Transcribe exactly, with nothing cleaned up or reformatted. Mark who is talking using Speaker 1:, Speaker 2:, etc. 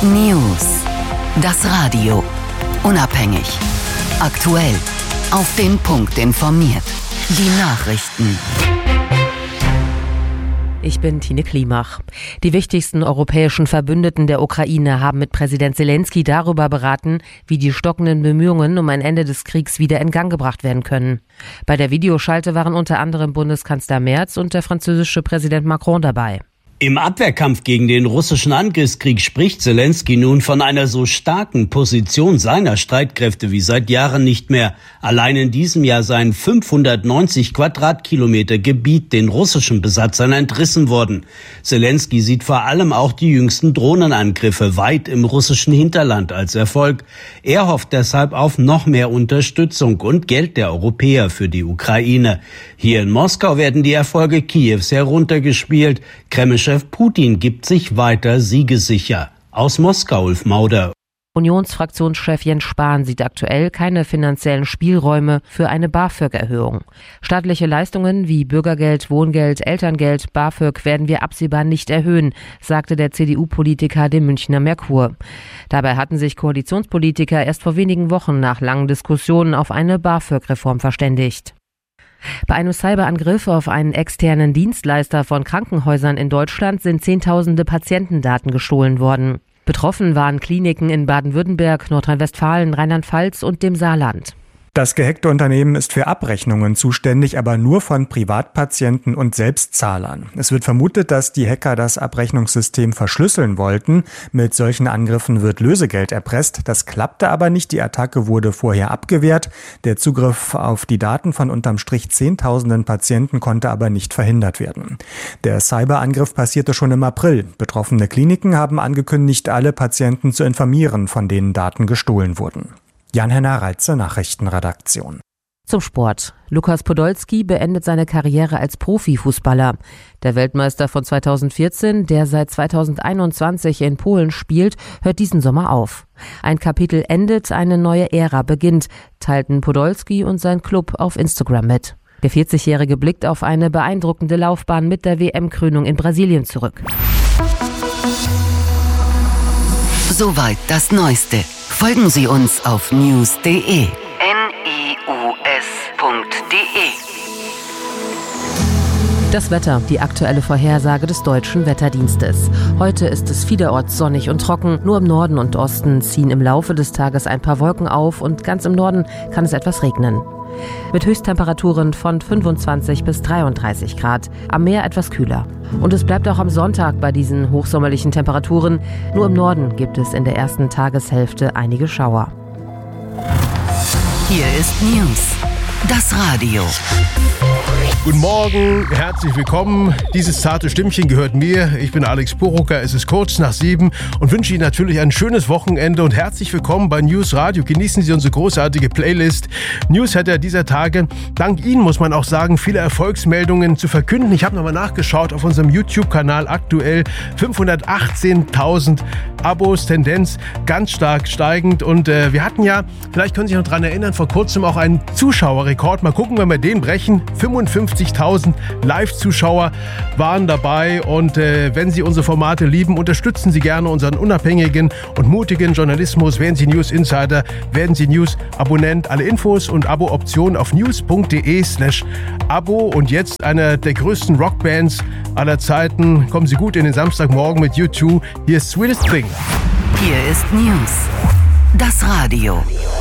Speaker 1: News. Das Radio. Unabhängig. Aktuell. Auf den Punkt informiert. Die Nachrichten.
Speaker 2: Ich bin Tine Klimach. Die wichtigsten europäischen Verbündeten der Ukraine haben mit Präsident Zelensky darüber beraten, wie die stockenden Bemühungen um ein Ende des Kriegs wieder in Gang gebracht werden können. Bei der Videoschalte waren unter anderem Bundeskanzler Merz und der französische Präsident Macron dabei.
Speaker 3: Im Abwehrkampf gegen den russischen Angriffskrieg spricht Zelensky nun von einer so starken Position seiner Streitkräfte wie seit Jahren nicht mehr. Allein in diesem Jahr seien fünfhundertneunzig Quadratkilometer Gebiet den russischen Besatzern entrissen worden. Zelensky sieht vor allem auch die jüngsten Drohnenangriffe weit im russischen Hinterland als Erfolg. Er hofft deshalb auf noch mehr Unterstützung und Geld der Europäer für die Ukraine. Hier in Moskau werden die Erfolge Kiews heruntergespielt. Kremlchef Putin gibt sich weiter siegessicher. Aus Moskau, Ulf Mauder.
Speaker 2: Unionsfraktionschef Jens Spahn sieht aktuell keine finanziellen Spielräume für eine BAföG-Erhöhung. Staatliche Leistungen wie Bürgergeld, Wohngeld, Elterngeld, BAföG werden wir absehbar nicht erhöhen, sagte der C D U-Politiker dem Münchner Merkur. Dabei hatten sich Koalitionspolitiker erst vor wenigen Wochen nach langen Diskussionen auf eine BAföG-Reform verständigt. Bei einem Cyberangriff auf einen externen Dienstleister von Krankenhäusern in Deutschland sind Zehntausende Patientendaten gestohlen worden. Betroffen waren Kliniken in Baden-Württemberg, Nordrhein-Westfalen, Rheinland-Pfalz und dem Saarland.
Speaker 4: Das gehackte Unternehmen ist für Abrechnungen zuständig, aber nur von Privatpatienten und Selbstzahlern. Es wird vermutet, dass die Hacker das Abrechnungssystem verschlüsseln wollten. Mit solchen Angriffen wird Lösegeld erpresst. Das klappte aber nicht. Die Attacke wurde vorher abgewehrt. Der Zugriff auf die Daten von unterm Strich Zehntausenden Patienten konnte aber nicht verhindert werden. Der Cyberangriff passierte schon im April. Betroffene Kliniken haben angekündigt, alle Patienten zu informieren, von denen Daten gestohlen wurden. Jan-Henner Reitze, Nachrichtenredaktion.
Speaker 2: Zum Sport. Lukas Podolski beendet seine Karriere als Profifußballer. Der Weltmeister von zweitausendvierzehn, der seit zweitausendeinundzwanzig in Polen spielt, hört diesen Sommer auf. Ein Kapitel endet, eine neue Ära beginnt, teilten Podolski und sein Club auf Instagram mit. Der vierzigjährige blickt auf eine beeindruckende Laufbahn mit der W M-Krönung in Brasilien zurück.
Speaker 1: Soweit das Neueste. Folgen Sie uns auf news punkt de. N I U S punkt de.
Speaker 2: Das Wetter, die aktuelle Vorhersage des Deutschen Wetterdienstes. Heute ist es vielerorts sonnig und trocken. Nur im Norden und Osten ziehen im Laufe des Tages ein paar Wolken auf und ganz im Norden kann es etwas regnen. Mit Höchsttemperaturen von fünfundzwanzig bis dreiunddreißig Grad, am Meer etwas kühler. Und es bleibt auch am Sonntag bei diesen hochsommerlichen Temperaturen. Nur im Norden gibt es in der ersten Tageshälfte einige Schauer.
Speaker 1: Hier ist News. Das Radio.
Speaker 5: Guten Morgen, herzlich willkommen. Dieses zarte Stimmchen gehört mir. Ich bin Alex Porucker. Es ist kurz nach sieben und wünsche Ihnen natürlich ein schönes Wochenende und herzlich willkommen bei News Radio. Genießen Sie unsere großartige Playlist. News hat ja dieser Tage, dank Ihnen muss man auch sagen, viele Erfolgsmeldungen zu verkünden. Ich habe nochmal nachgeschaut auf unserem YouTube-Kanal, aktuell fünfhundertachtzehntausend Abos, Tendenz ganz stark steigend. Und äh, wir hatten ja, vielleicht können Sie sich noch daran erinnern, vor kurzem auch einen Zuschauerrekord. Mal gucken, wenn wir den brechen. fünfundfünfzigtausend Live-Zuschauer waren dabei und äh, wenn Sie unsere Formate lieben, unterstützen Sie gerne unseren unabhängigen und mutigen Journalismus. Werden Sie News Insider, werden Sie News Abonnent. Alle Infos und Abo-Optionen auf news punkt de slash Abo. Und jetzt einer der größten Rockbands aller Zeiten. Kommen Sie gut in den Samstagmorgen mit U zwei. Hier ist Sweetest Thing.
Speaker 1: Hier ist News. Das Radio.